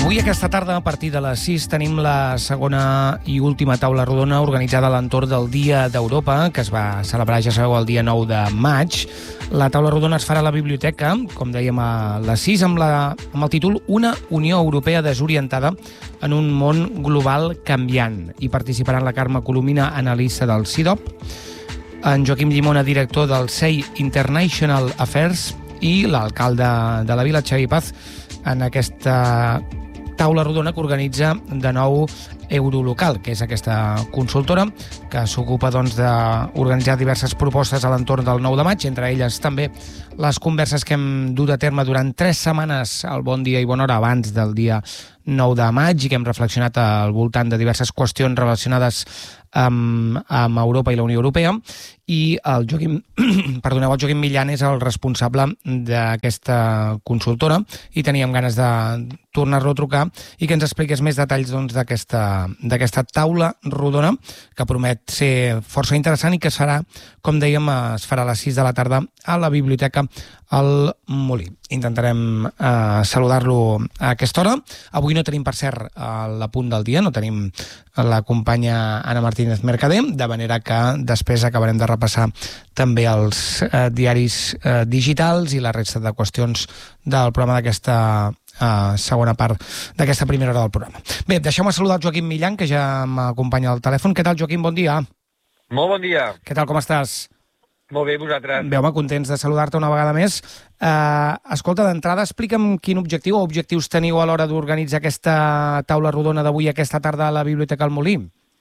Avui, aquesta tarda, a partir de les 6, tenim la segona i última taula rodona organitzada a l'entorn del Dia d'Europa, que es va celebrar, ja sabeu, el dia 9 de maig. La taula rodona es farà a la biblioteca, com dèiem, a les 6, amb el títol Una Unió Europea desorientada en un món global canviant. Hi participaran la Carme Colomina, analista del CIDOB, en Joaquim Llimona, director del SEI International Affairs, i l'alcalde de la vila, Xavi Paz, en aquesta taula rodona que organitza de nou Eurolocal, que és aquesta consultora que s'ocupa d'organitzar diverses propostes a l'entorn del 9 de maig, entre elles també les converses que hem dut a terme durant 3 setmanes al Bon Dia i Bona Hora abans del dia 9 de maig i que hem reflexionat al voltant de diverses qüestions relacionades amb Europa i la Unió Europea, i el Joaquim Millan és el responsable d'aquesta consultora i teníem ganes de tornar-lo a trucar i que ens expliqués més detalls d'aquesta taula rodona que promet ser força interessant i que serà, com dèiem, es farà a les 6 de la tarda a la biblioteca al Molí. Intentarem saludar-lo a aquesta hora. Avui no tenim, per cert, l'apunt del dia, no tenim la companya Anna Martínez Mercader, de manera que després acabarem de repassar també els diaris digitals i la resta de qüestions del programa d'aquesta segona part d'aquesta primera hora del programa. Bé, deixeu-me saludar el Joaquim Millan, que ja m'acompanya al telèfon. Què tal, Joaquim? Bon dia. Molt bon dia. Què tal, com estàs? Molt bé, vosaltres. Bé, home, contents de saludar-te una vegada més. Escolta, d'entrada, explica'm quin objectiu o objectius teniu a l'hora d'organitzar aquesta taula rodona d'avui aquesta tarda a la Biblioteca al Molí.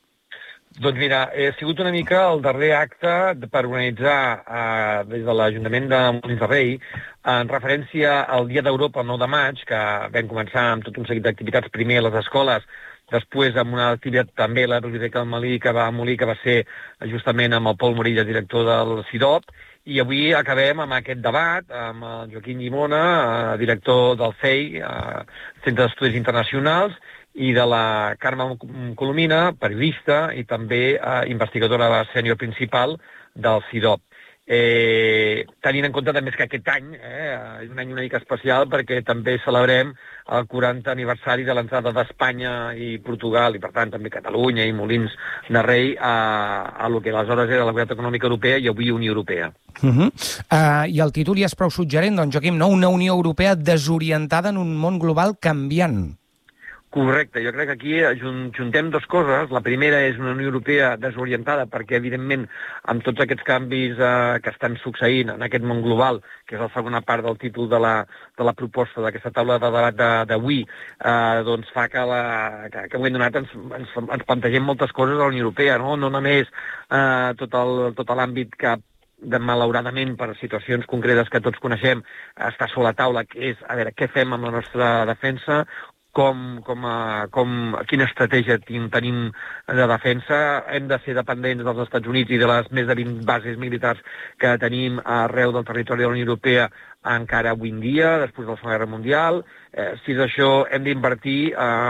Doncs mira, ha sigut una mica el darrer acte per organitzar des de l'Ajuntament de Molins de Rei en referència al Dia d'Europa el 9 de maig, que vam començar amb tot un seguit d'activitats, primer a les escoles, després amb una activitat també a la Biblioteca del Molí, que va ser justament amb el Pol Morilla, director del CIDOB, i avui acabem amb aquest debat amb el Joaquim Llimona, director del CEI, Centre d'Estudis Internacionals, i de la Carme Colomina, periodista i també investigadora sènior principal del CIDOB. Tenint en compte també que aquest any és un any una mica especial perquè també celebrem el 40 aniversari de l'entrada d'Espanya i Portugal, i per tant també Catalunya i Molins de Rei a lo que aleshores era la Comunitat Econòmica Europea i avui Unió Europea. I el títol ja és prou suggerent, doncs, Joaquim, no? Una Unió Europea desorientada en un món global canviant. Correcte, jo crec que aquí juntem dues coses. La primera és una Unió Europea desorientada perquè, evidentment, amb tots aquests canvis que estan succeint en aquest món global, que és la segona part del títol de la proposta d'aquesta taula de debat d'avui, doncs fa que en un moment donat ens plantegem moltes coses a la Unió Europea, no només tot l'àmbit que malauradament per situacions concretes que tots coneixem està sobre la taula, que és a veure què fem amb la nostra defensa, quina estratègia tenim de defensa. Hem de ser dependents dels Estats Units i de les més de 20 bases militars que tenim arreu del territori de la Unió Europea encara avui en dia, després de la Segona Guerra Mundial. Si és això, hem d'invertir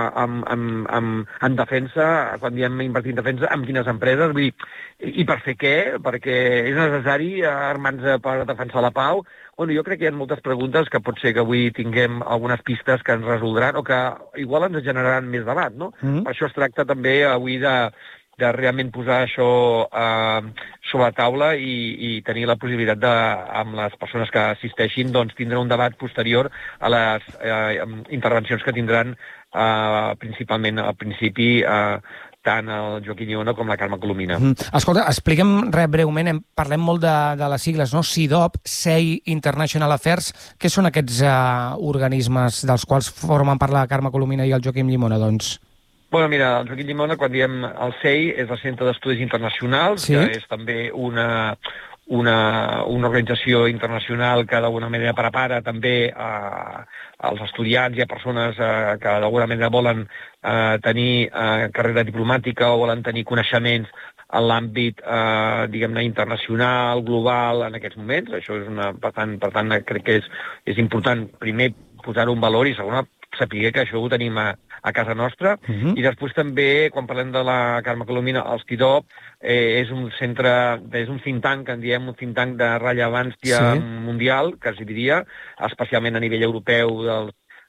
en defensa. Quan diem invertir en defensa, amb quines empreses? Vull dir, i per fer què? Perquè és necessari armar-nos per defensar la pau. Bueno, jo crec que hi ha moltes preguntes que pot ser que avui tinguem algunes pistes que ens resoldran o que igual ens generaran més debat, no? Per això es tracta també avui de realment posar això sobre la taula i tenir la possibilitat amb les persones que assisteixin, doncs tindre un debat posterior a les intervencions que tindran principalment al principi tant el Joaquim Llimona com la Carme Colomina. Escolta, explica'm breument, parlem molt de les sigles, no? CIDOB, SEI International Affairs. Què són aquests organismes dels quals formen part la Carme Colomina i el Joaquim Llimona, doncs? Bueno, mira, el Joaquim Llimona, quan diem el SEI, és el Centre d'Estudis Internacionals, que és també una organització internacional que d'alguna manera prepara també als estudiants i a persones que d'alguna manera volen tenir carrera diplomàtica o volen tenir coneixements en l'àmbit, diguem-ne, internacional, global, en aquests moments. Això és per tant, crec que és important, primer, posar-ho en valor i, segona, saber que això ho tenim a casa nostra. I després també, quan parlem de la Carme Colomina, el CIDOB és un centre, és un think tank, en diem un think tank de rellevància mundial, quasi diria, especialment a nivell europeu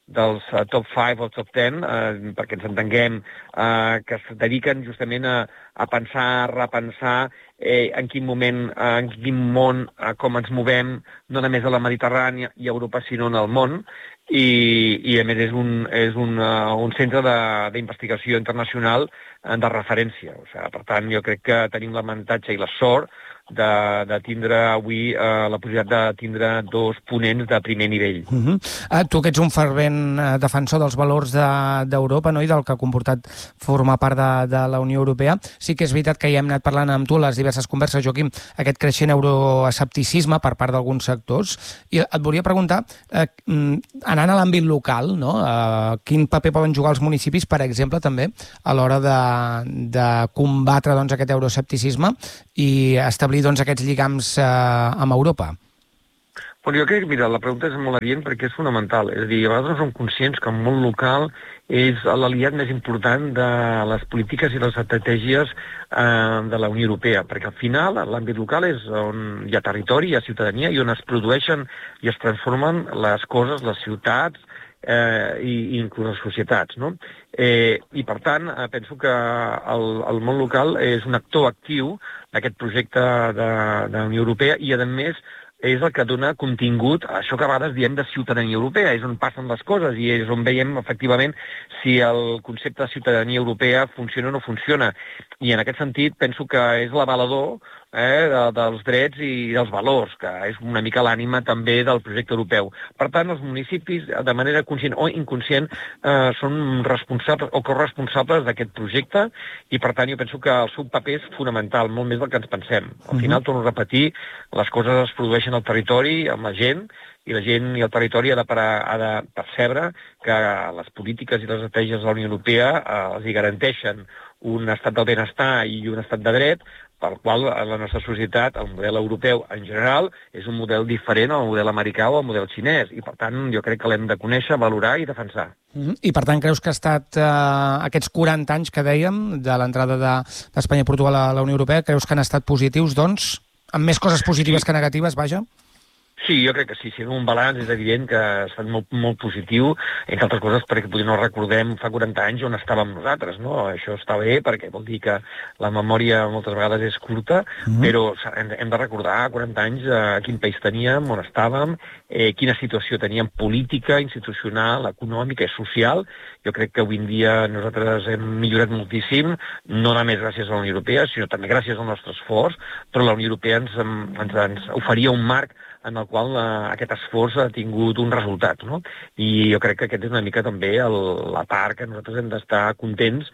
dels top 5 o top 10, perquè ens entenguem, que es dediquen justament a pensar, a repensar en quin moment, en quin món, com ens movem, no només a la Mediterrània i a Europa, sinó en el món, i a més és un centre d'investigació internacional de referència. O sigui, per tant, jo crec que tenim l'avantatge i la sort de tindre avui la possibilitat de tindre dos ponents de primer nivell. Tu que ets un fervent defensor dels valors d'Europa, no? I del que ha comportat formar part de la Unió Europea, sí que és veritat que ja hem anat parlant amb tu les diverses converses, Joaquim, aquest creixent euroescepticisme per part d'alguns sectors, i et volia preguntar, anant a l'àmbit local, no? Quin paper poden jugar els municipis, per exemple, també, a l'hora de combatre aquest euroescepticisme i establir aquests lligams amb Europa? Bueno, jo crec que, mira, la pregunta és molt adient perquè és fonamental. És a dir, a vegades no som conscients que el món local és l'aliat més important de les polítiques i les estratègies de la Unió Europea, perquè al final l'àmbit local és on hi ha territori, hi ha ciutadania i on es produeixen i es transformen les coses, les ciutats, i inclús les societats, no? I per tant, penso que el món local és un actor actiu d'aquest projecte de la Unió Europea i, a més, és el que dona contingut a això que a vegades diem de ciutadania europea, és on passen les coses i és on veiem, efectivament, si el concepte de ciutadania europea funciona o no funciona. I en aquest sentit penso que és l'avalador dels drets i dels valors, que és una mica l'ànima també del projecte europeu. Per tant, els municipis, de manera conscient o inconscient, són responsables o corresponsables d'aquest projecte i, per tant, jo penso que el seu paper és fonamental, molt més del que ens pensem. Al final, torno a repetir, les coses es produeixen al territori, amb la gent, i la gent i el territori ha de percebre que les polítiques i les estratègies de la Unió Europea els hi garanteixen un estat del benestar i un estat de dret, pel qual la nostra societat, el model europeu en general, és un model diferent al model americà o al model xinès. I, per tant, jo crec que l'hem de conèixer, valorar i defensar. I, per tant, creus que ha estat aquests 40 anys que dèiem de l'entrada d'Espanya i Portugal a la Unió Europea, creus que han estat positius, doncs? Amb més coses positives que negatives, vaja? Sí, jo crec que sí. Si fem un balanç és evident que ha estat molt, molt positiu, entre altres coses perquè potser no recordem fa 40 anys on estàvem nosaltres, no? Això està bé perquè vol dir que la memòria moltes vegades és curta, però hem de recordar 40 anys quin país teníem, on estàvem, quina situació teníem política, institucional, econòmica i social. Jo crec que avui en dia nosaltres hem millorat moltíssim, no només gràcies a la Unió Europea, sinó també gràcies al nostre esforç, però la Unió Europea ens oferia un marc en el qual aquest esforç ha tingut un resultat, no? I jo crec que aquest és una mica també la part que nosaltres hem d'estar contents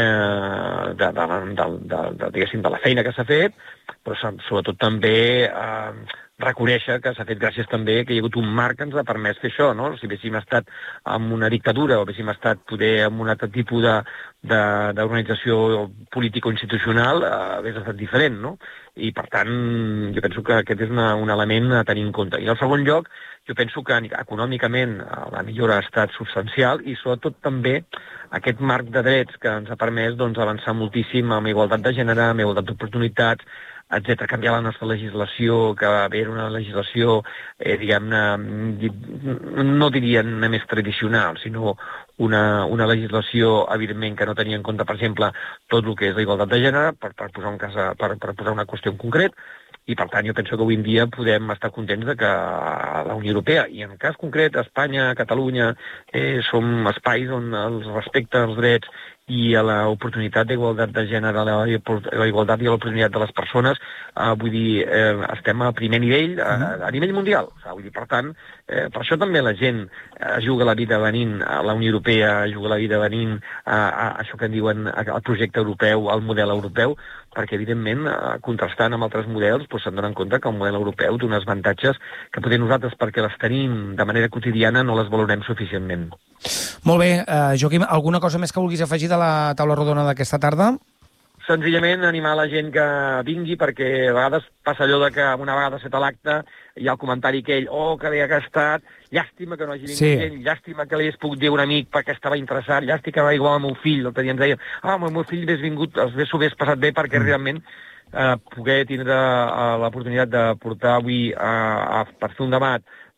diguéssim, de la feina que s'ha fet, però sobretot també reconèixer que s'ha fet gràcies també que hi ha hagut un marc que ens ha permès fer això, no? Si haguéssim estat en una dictadura o haguéssim estat poder en un altre tipus d'organització política o institucional, hauria estat diferent, no? I, per tant, jo penso que aquest és un element a tenir en compte. I, en segon lloc, jo penso que econòmicament la millora ha estat substancial i, sobretot, també aquest marc de drets que ens ha permès avançar moltíssim amb igualtat de gènere, amb igualtat d'oportunitats, etc. Canviar la nostra legislació, que va haver una legislació, diguem-ne, no diria només tradicional, sinó una legislació, evidentment, que no tenia en compte, per exemple, tot el que és la igualtat de gènere, per posar una qüestió en concret, i, per tant, jo penso que avui en dia podem estar contents de que la Unió Europea, i en el cas concret, Espanya, Catalunya, som espais on es respecten els drets i a l'oportunitat d'igualtat de gènere, la igualtat i l'oportunitat de les persones, vull dir, estem a primer nivell, a nivell mundial. Vull dir, per tant, per això també la gent juga la vida venint a la Unió Europea, juga la vida venint a això que en diuen el projecte europeu, el model europeu, perquè, evidentment, contrastant amb altres models, se'n donen compte que el model europeu té uns avantatges que potser nosaltres, perquè les tenim de manera quotidiana, no les valorem suficientment. Molt bé. Joaquim, alguna cosa més que vulguis afegir de la taula rodona d'aquesta tarda? Senzillament animar la gent que vingui, perquè a vegades passa allò de que una vegada fet l'acte hi ha el comentari aquell, que bé que ha estat, llàstima que no hagi vingut gent, llàstima que li hagués pogut dir un amic perquè estava interessat, llàstima que va igual el meu fill, l'altre dia ens deien, el meu fill s'ho hagués passat bé perquè realment poder tindre l'oportunitat de portar avui per fer un debat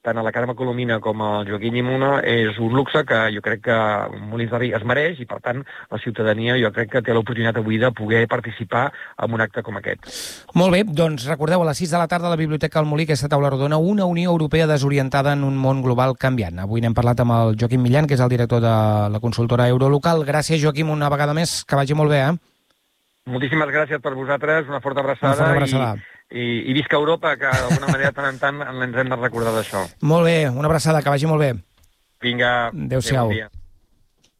tant a la Carme Colomina com al Joaquim Llimona, és un luxe que jo crec que Molins de Rei es mereix i, per tant, la ciutadania jo crec que té l'oportunitat avui de poder participar en un acte com aquest. Molt bé, doncs recordeu, a les 6 de la tarda a la Biblioteca del Molí, aquesta taula rodona, una Unió Europea desorientada en un món global canviant. Avui n'hem parlat amb el Joaquim Millan, que és el director de la consultora Eurolocal. Gràcies, Joaquim, una vegada més, que vagi molt bé, Moltíssimes gràcies per vosaltres, una forta abraçada. I visca Europa, que d'alguna manera tant en tant ens hem de recordar d'això. Molt bé, una abraçada, que vagi molt bé. Vinga, Adéu-siau. bon dia.